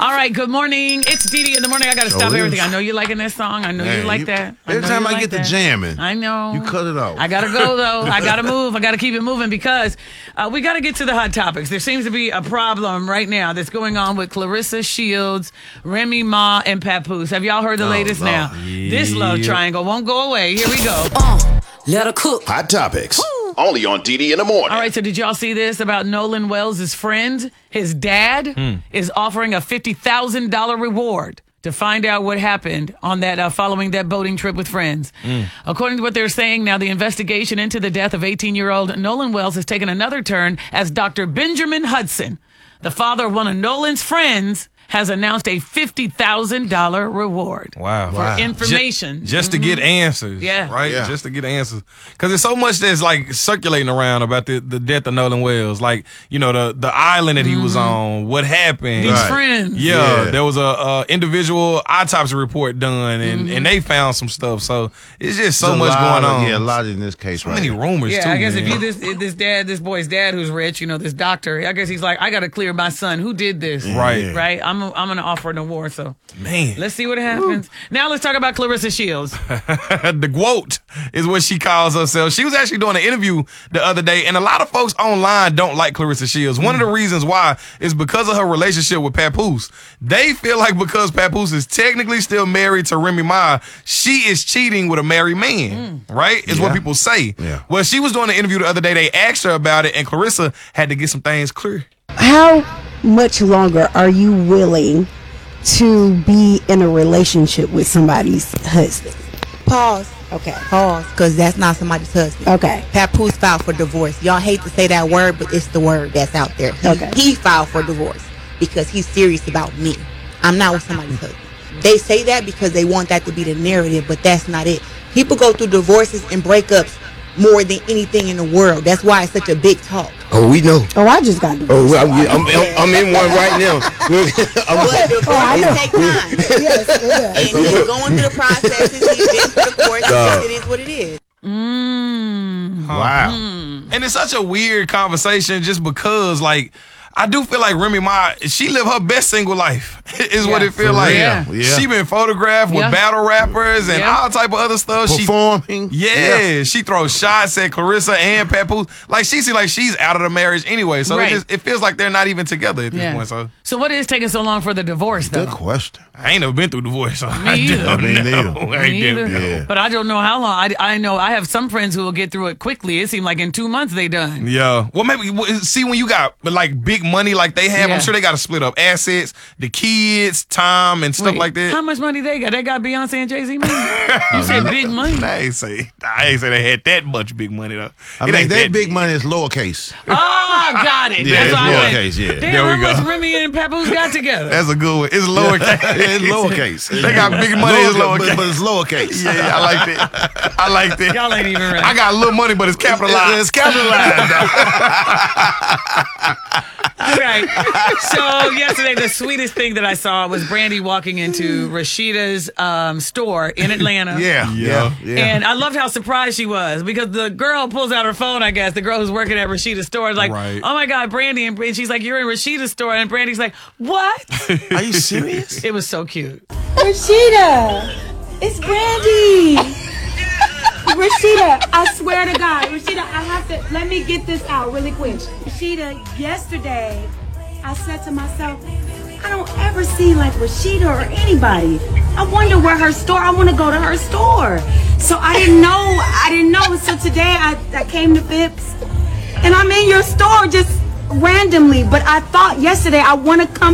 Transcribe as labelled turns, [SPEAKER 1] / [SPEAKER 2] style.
[SPEAKER 1] All right, good morning. It's Dee Dee in the morning. I got to stop everything. I know you're liking this song. I know you like that.
[SPEAKER 2] Every time I get to jamming,
[SPEAKER 1] I know.
[SPEAKER 2] You cut it off.
[SPEAKER 1] I got to go, though. I got to move. I got to keep it moving because we got to get to the hot topics. There seems to be a problem right now that's going on with Claressa Shields, Remy Ma, and Papoose. Have y'all heard the latest now? This love triangle won't go away. Here we go.
[SPEAKER 3] Let her cook.
[SPEAKER 4] Hot topics. Only on Dee Dee in the morning.
[SPEAKER 1] All right, so did y'all see this about Nolan Wells' friend? His dad is offering a $50,000 reward to find out what happened on that following that boating trip with friends. According to what they're saying now, the investigation into the death of 18-year-old Nolan Wells has taken another turn as Dr. Benjamin Hudson, the father of one of Nolan's friends, has announced a $50,000 reward for information.
[SPEAKER 5] Just to get answers.
[SPEAKER 1] Yeah.
[SPEAKER 5] Right? Yeah. Just to get answers. Because there's so much that's like circulating around about the death of Nolan Wells. Like, you know, the island that he was on, what happened.
[SPEAKER 1] His friends.
[SPEAKER 5] Yeah. There was a individual autopsy report done and they found some stuff. So it's just so much going on.
[SPEAKER 2] Yeah, a lot in this case.
[SPEAKER 5] So many rumors too.
[SPEAKER 1] Yeah, I guess
[SPEAKER 5] man.
[SPEAKER 1] if you this boy's dad who's rich, you know, this doctor, I guess he's like, I got to clear my son. Who did this? Right. I'm going to offer an award. So let's see what happens. Now let's talk about Claressa Shields.
[SPEAKER 5] The GWOAT is what she calls herself. She was actually doing an interview the other day, and a lot of folks online don't like Claressa Shields. One of the reasons why is because of her relationship with Papoose. They feel like because Papoose is technically still married to Remy Ma, she is cheating with a married man, right? Is what people say. Yeah. Well, she was doing an interview the other day. They asked her about it, and Claressa had to get some things clear.
[SPEAKER 6] How much longer are you willing to be in a relationship with somebody's husband?
[SPEAKER 7] Pause.
[SPEAKER 6] Okay.
[SPEAKER 7] Pause, because that's not somebody's husband.
[SPEAKER 6] Okay.
[SPEAKER 7] Papoose filed for divorce. Y'all hate to say that word, but it's the word that's out there. He filed for divorce because he's serious about me. I'm not with somebody's husband. They say that because they want that to be the narrative, but that's not it. People go through divorces and breakups more than anything in the world. That's why it's such a big talk.
[SPEAKER 4] Oh, we know.
[SPEAKER 6] Oh, I just got divorced.
[SPEAKER 4] Oh, well, I'm in one right now.
[SPEAKER 7] But divorces take time.
[SPEAKER 6] Yes,
[SPEAKER 7] and he's going through the processes. He's been through the courts. It is what it is.
[SPEAKER 5] Wow. And it's such a weird conversation just because, like, I do feel like Remy Ma, she lived her best single life, is what it feels like.
[SPEAKER 2] Yeah.
[SPEAKER 5] She been photographed with battle rappers and all type of other stuff.
[SPEAKER 2] Performing.
[SPEAKER 5] She throws shots at Claressa and Papoose. Like, she seems like she's out of the marriage anyway. So it feels like they're not even together at this point.
[SPEAKER 1] So what is taking so long for the divorce, though?
[SPEAKER 2] Good question.
[SPEAKER 5] I ain't never been through divorce. So
[SPEAKER 1] Me either.
[SPEAKER 2] Me either.
[SPEAKER 5] Yeah.
[SPEAKER 1] But I don't know how long. I know I have some friends who will get through it quickly. It seemed like in 2 months they done.
[SPEAKER 5] Yeah. Well, maybe, see, when you got, like, big money like they have, I'm sure they got to split up assets, the kids, time, and stuff like that.
[SPEAKER 1] How much money they got? They got Beyonce and Jay-Z money? You said big money?
[SPEAKER 5] I ain't say they had that much big money, though.
[SPEAKER 2] I mean, that big money is lowercase.
[SPEAKER 1] Oh, got it.
[SPEAKER 2] Yeah,
[SPEAKER 1] That's
[SPEAKER 2] it's
[SPEAKER 1] all
[SPEAKER 2] lowercase, yeah.
[SPEAKER 1] Damn,
[SPEAKER 5] There we
[SPEAKER 1] how
[SPEAKER 5] go.
[SPEAKER 1] much Remy and Papoose got together?
[SPEAKER 5] That's a good one. It's lowercase.
[SPEAKER 2] It's lowercase.
[SPEAKER 5] They got big money, it's lowercase.
[SPEAKER 2] But it's lowercase.
[SPEAKER 5] Yeah, I like that. I like that.
[SPEAKER 1] Y'all ain't even right.
[SPEAKER 5] I got a little money, but it's capitalized.
[SPEAKER 2] It's capitalized.
[SPEAKER 1] All right. So yesterday, the sweetest thing that I saw was Brandy walking into Rashida's store in Atlanta.
[SPEAKER 2] Yeah.
[SPEAKER 1] And I loved how surprised she was because the girl pulls out her phone, I guess, the girl who's working at Rashida's store is like, oh my God, Brandy. And she's like, you're in Rashida's store. And Brandy's like, what?
[SPEAKER 2] Are you serious?
[SPEAKER 1] It was so cute.
[SPEAKER 8] Rashida, it's Brandy. Rashida, I swear to God, Rashida, I have to, let me get this out really quick. Rashida, yesterday, I said to myself, I don't ever see like Rashida or anybody. I wonder where her store, I want to go to her store. So I didn't know. So today I came to Phipps and I'm in your store just randomly, but I thought yesterday I want to come